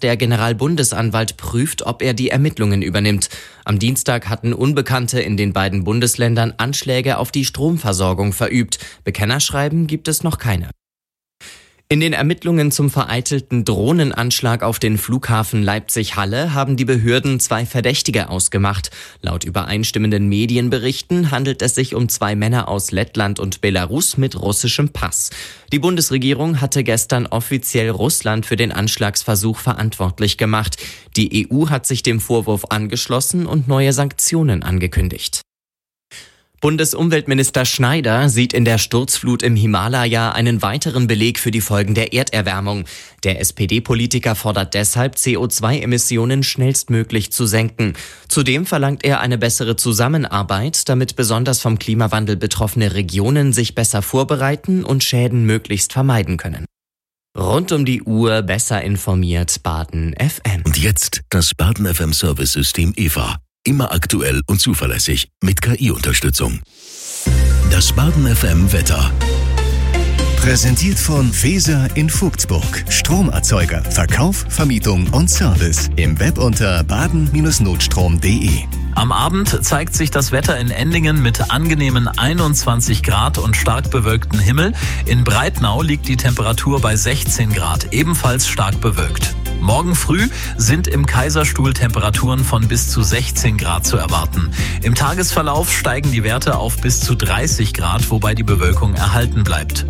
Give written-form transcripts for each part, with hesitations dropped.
der Generalbundesanwalt prüft, ob er die Ermittlungen übernimmt. Am Dienstag hatten Unbekannte in den beiden Bundesländern Anschläge auf die Stromversorgung verübt. Bekennerschreiben gibt es noch keine. In den Ermittlungen zum vereitelten Drohnenanschlag auf den Flughafen Leipzig-Halle haben die Behörden 2 Verdächtige ausgemacht. Laut übereinstimmenden Medienberichten handelt es sich um 2 Männer aus Lettland und Belarus mit russischem Pass. Die Bundesregierung hatte gestern offiziell Russland für den Anschlagsversuch verantwortlich gemacht. Die EU hat sich dem Vorwurf angeschlossen und neue Sanktionen angekündigt. Bundesumweltminister Schneider sieht in der Sturzflut im Himalaya einen weiteren Beleg für die Folgen der Erderwärmung. Der SPD-Politiker fordert deshalb, CO2-Emissionen schnellstmöglich zu senken. Zudem verlangt er eine bessere Zusammenarbeit, damit besonders vom Klimawandel betroffene Regionen sich besser vorbereiten und Schäden möglichst vermeiden können. Rund um die Uhr besser informiert Baden FM. Und jetzt das Baden FM Service-System EVA. Immer aktuell und zuverlässig mit KI-Unterstützung. Das Baden FM Wetter. Präsentiert von Feser in Vogtsburg. Stromerzeuger, Verkauf, Vermietung und Service. Im Web unter baden-notstrom.de. Am Abend zeigt sich das Wetter in Endingen mit angenehmen 21 Grad und stark bewölktem Himmel. In Breitnau liegt die Temperatur bei 16 Grad, ebenfalls stark bewölkt. Morgen früh sind im Kaiserstuhl Temperaturen von bis zu 16 Grad zu erwarten. Im Tagesverlauf steigen die Werte auf bis zu 30 Grad, wobei die Bewölkung erhalten bleibt.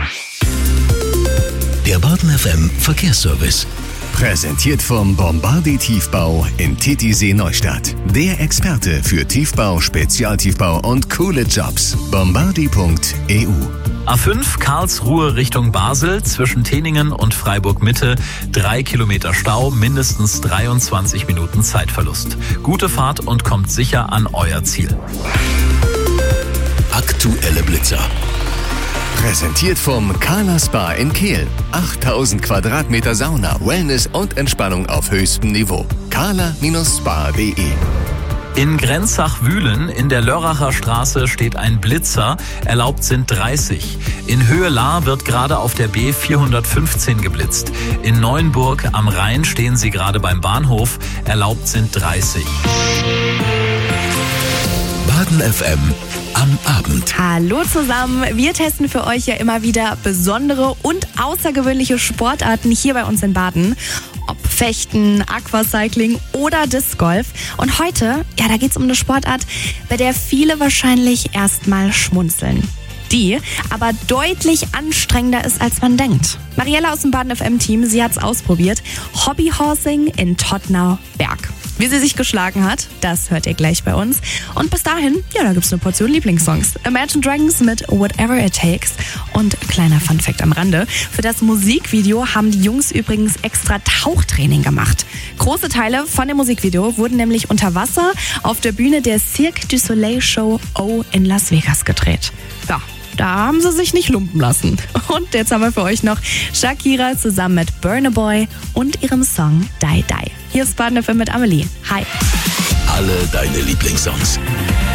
Der Baden FM Verkehrsservice. Präsentiert vom Bombardier Tiefbau in Titisee Neustadt. Der Experte für Tiefbau, Spezialtiefbau und coole Jobs. Bombardier.eu. A5 Karlsruhe Richtung Basel, zwischen Teningen und Freiburg Mitte 3 Kilometer Stau, mindestens 23 Minuten Zeitverlust. Gute Fahrt und kommt sicher an euer Ziel. Aktuelle Blitzer. Präsentiert vom Kala Spa in Kehl. 8000 Quadratmeter Sauna, Wellness und Entspannung auf höchstem Niveau. kala-spa.de. In Grenzach-Wühlen in der Lörracher Straße steht ein Blitzer, erlaubt sind 30. In Höhe-Lahr wird gerade auf der B 415 geblitzt. In Neuenburg am Rhein stehen sie gerade beim Bahnhof, erlaubt sind 30. Baden FM am Abend. Hallo zusammen, wir testen für euch ja immer wieder besondere und außergewöhnliche Sportarten hier bei uns in Baden. Ob Fechten, Aquacycling oder Disc Golf. Und heute, ja, da geht's um eine Sportart, bei der viele wahrscheinlich erstmal schmunzeln. Die aber deutlich anstrengender ist, als man denkt. Mariella aus dem Baden FM-Team, sie hat's ausprobiert. Hobbyhorsing in Todtnau-Berg. Wie sie sich geschlagen hat, das hört ihr gleich bei uns. Und bis dahin, ja, da gibt's eine Portion Lieblingssongs. Imagine Dragons mit Whatever It Takes. Und kleiner Funfact am Rande: Für das Musikvideo haben die Jungs übrigens extra Tauchtraining gemacht. Große Teile von dem Musikvideo wurden nämlich unter Wasser auf der Bühne der Cirque du Soleil Show O in Las Vegas gedreht. Ja, da haben sie sich nicht lumpen lassen. Und jetzt haben wir für euch noch Shakira zusammen mit Burna Boy und ihrem Song Die Die. Hier ist Baden FM mit Amelie. Hi. Alle deine Lieblingssongs.